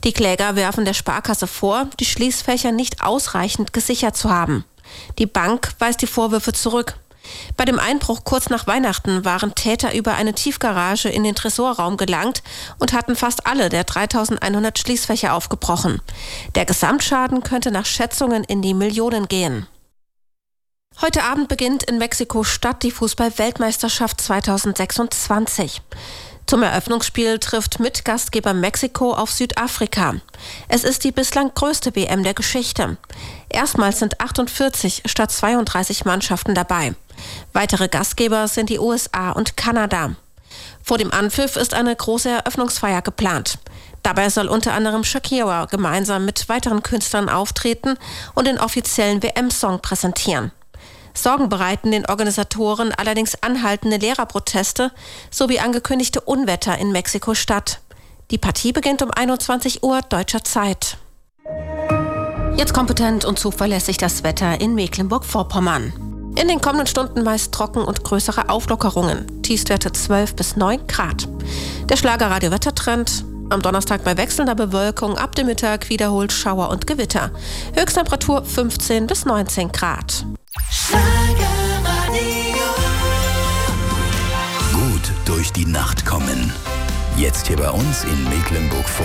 Die Kläger werfen der Sparkasse vor, die Schließfächer nicht ausreichend gesichert zu haben. Die Bank weist die Vorwürfe zurück. Bei dem Einbruch kurz nach Weihnachten waren Täter über eine Tiefgarage in den Tresorraum gelangt und hatten fast alle der 3.100 Schließfächer aufgebrochen. Der Gesamtschaden könnte nach Schätzungen in die Millionen gehen. Heute Abend beginnt in Mexiko-Stadt die Fußball-Weltmeisterschaft 2026. Zum Eröffnungsspiel trifft Mitgastgeber Mexiko auf Südafrika. Es ist die bislang größte WM der Geschichte. Erstmals sind 48 statt 32 Mannschaften dabei. Weitere Gastgeber sind die USA und Kanada. Vor dem Anpfiff ist eine große Eröffnungsfeier geplant. Dabei soll unter anderem Shakira gemeinsam mit weiteren Künstlern auftreten und den offiziellen WM-Song präsentieren. Sorgen bereiten den Organisatoren allerdings anhaltende Lehrerproteste sowie angekündigte Unwetter in Mexiko-Stadt. Die Partie beginnt um 21 Uhr deutscher Zeit. Jetzt kompetent und zuverlässig das Wetter in Mecklenburg-Vorpommern. In den kommenden Stunden meist trocken und größere Auflockerungen. Tiefstwerte 12 bis 9 Grad. Der Schlagerradio-Wettertrend. Am Donnerstag bei wechselnder Bewölkung, ab dem Mittag wiederholt Schauer und Gewitter. Höchsttemperatur 15 bis 19 Grad. Gut durch die Nacht kommen. Jetzt hier bei uns in Mecklenburg-Vorpommern.